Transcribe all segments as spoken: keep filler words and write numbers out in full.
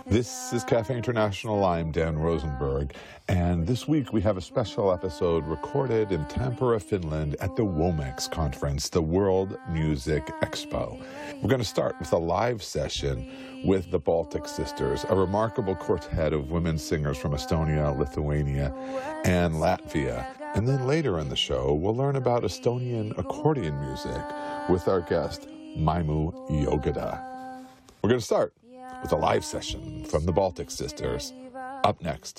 This is Cafe International. I'm Dan Rosenberg, and this week we have a special episode recorded in Tampere, Finland at the WOMEX conference, the World Music Expo. We're going to start with a live session with the Baltic Sisters, a remarkable quartet of women singers from Estonia, Lithuania, and Latvia. And then later in the show, we'll learn about Estonian accordion music with our guest, Maimu Jõgeda. We're going to start with a live session from the Baltic Sisters. Up next.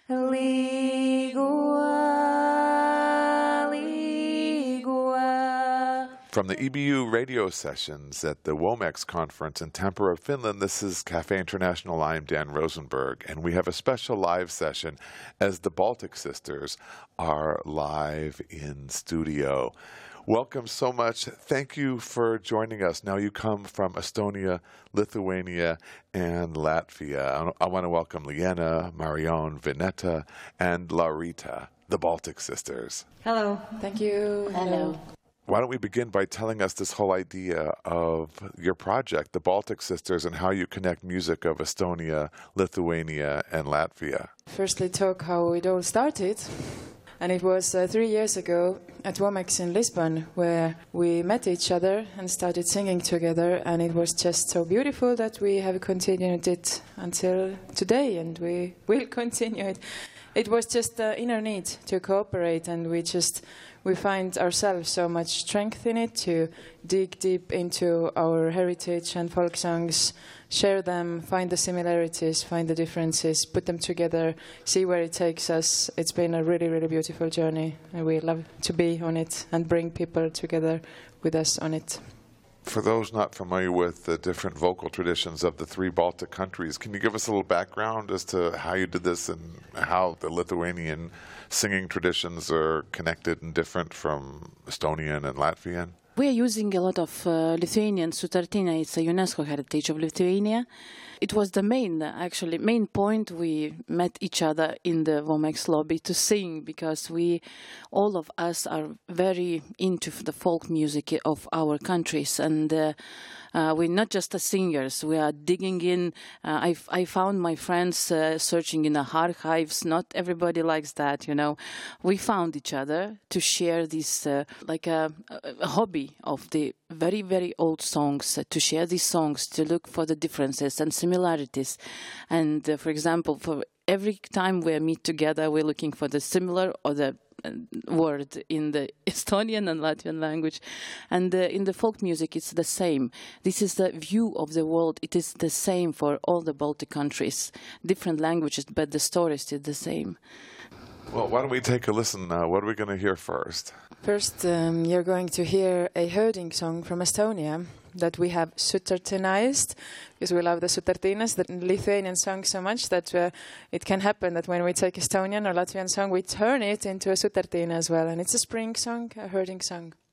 From the E B U radio sessions at the WOMEX conference in Tampere, Finland, this is Cafe International. I'm Dan Rosenberg, and we have a special live session as the Baltic Sisters are live in studio. Welcome so much. Thank you for joining us. Now you come from Estonia, Lithuania, and Latvia. I want to welcome Liena, Marion, Vineta, and Laurita, the Baltic Sisters. Hello. Thank you. Hello. Why don't we begin by telling us this whole idea of your project, the Baltic Sisters, and how you connect music of Estonia, Lithuania, and Latvia. Firstly, talk how it all started. And it was uh, three years ago at WOMEX in Lisbon where we met each other and started singing together. And it was just so beautiful that we have continued it until today, and we will continue it. It was just the inner need to cooperate, and we just we find ourselves so much strength in it to dig deep into our heritage and folk songs, share them, find the similarities, find the differences, put them together, see where it takes us. It's been a really, really beautiful journey, and we love to be on it and bring people together with us on it. For those not familiar with the different vocal traditions of the three Baltic countries, can you give us a little background as to how you did this and how the Lithuanian singing traditions are connected and different from Estonian and Latvian? We are using a lot of uh, Lithuanian sutartinė. It's a UNESCO heritage of Lithuania. It was the main, actually, main point. We met each other in the WOMEX lobby to sing, because we, all of us, are very into the folk music of our countries, and uh, uh, we're not just the singers. We are digging in. Uh, I, I found my friends uh, searching in the archives. Not everybody likes that, you know. We found each other to share this, uh, like a, a hobby of the very, very old songs, uh, to share these songs, to look for the differences and similarities. And uh, for example, for every time we meet together, we're looking for the similar or the uh, word in the Estonian and Latvian language. And uh, in the folk music, it's the same. This is the view of the world. It is the same for all the Baltic countries. Different languages, but the story is still the same. Well, why don't we take a listen? Uh, what are we going to hear first? First, um, you're going to hear a herding song from Estonia that we have sutartinized, because we love the sutartinas, the Lithuanian song, so much that uh, it can happen that when we take Estonian or Latvian song, we turn it into a sutartina as well. And it's a spring song, a herding song.